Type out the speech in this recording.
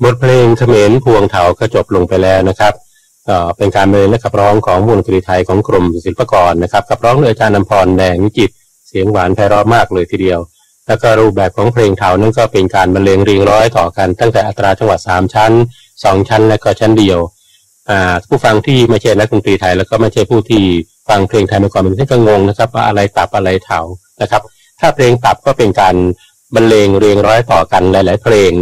บทเพลงเขมรพวงเถาก็จบลงไปแล้วนะครับเป็นการบรรเลงและขับร้องของวงดนตรีไทยของกรมศิลปากรนะครับขับร้องโดยอาจารย์อำพรแดงวิจิตรเสียงหวานไพเราะมากเลยทีเดียวแล้วก็รูปแบบของเพลงเถานั้นก็เป็นการบรรเลงเรียงร้อยต่อกันตั้งแต่อัตราจังหวะ3ชั้น2ชั้นและก็ชั้นเดียวผู้ฟังที่ไม่ใช่นักดนตรีไทยแล้วก็ไม่ใช่ผู้ที่ฟังเพลงไทยมาก่อนบางทีก็งงนะครับว่าอะไรตับอะไรเถานะครับถ้าเพลงตับก็เป็นการบรรเลงเรียงร้อยต่อกันหลายๆเพลง